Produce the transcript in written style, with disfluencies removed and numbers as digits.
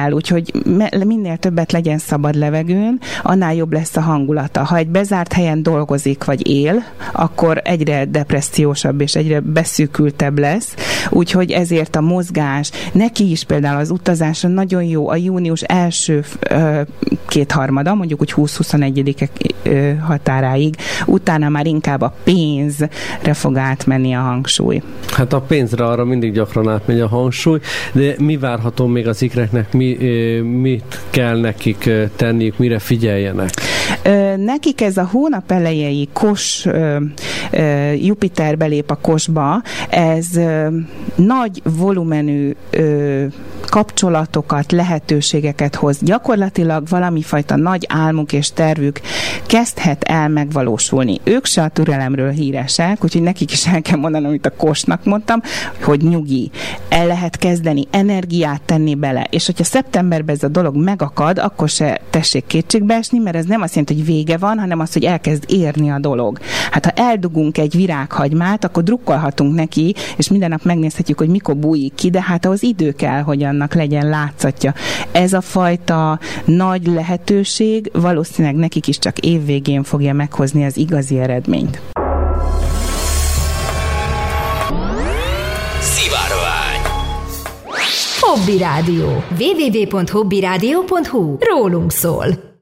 kell, úgyhogy minél többet legyen szabad levegőn, annál jobb lesz a hangulata. Ha egy bezárt helyen dolgozik vagy él, akkor egyre depressziósabb és egyre beszűkültebb lesz, úgyhogy ezért a mozgás, neki is például az utazáson nagyon jó a június első kétharmada, mondjuk úgy 20-21 határáig, utána már inkább a pénzre fog átmenni a hangsúly. Hát a pénzre arra mindig gyakran átmegy a hangsúly, de mi várható még az ikreknek, mit kell nekik tenniük, mire figyeljenek? Nekik ez a hónap elejei Kos, Jupiter belép a Kosba, ez nagy volumenű kapcsolatokat, lehetőségeket hoz. Gyakorlatilag valamifajta nagy álmuk és tervük kezdhet el megvalósulni. Ők se a türelemről híresek, úgyhogy nekik is el kell mondanom, amit a Kosnak mondtam, hogy nyugi. El lehet kezdeni, energiát tenni bele, és hogyha szeptemberben ez a dolog megakad, akkor se tessék kétségbe esni, mert ez nem azt jelenti, hogy vége van, hanem az, hogy elkezd érni a dolog. Hát ha eldugunk egy virághagymát, akkor drukkolhatunk neki, és minden nap megnézhetjük, hogy mikor bújik ki, de hát ahhoz idő kell, hogy annak legyen látszatja. Ez a fajta nagy lehetőség valószínűleg nekik is csak évvégén fogja meghozni az igazi eredményt. Szivárvány. Hobby Rádió. www.hobbyradio.hu. Rólunk szól.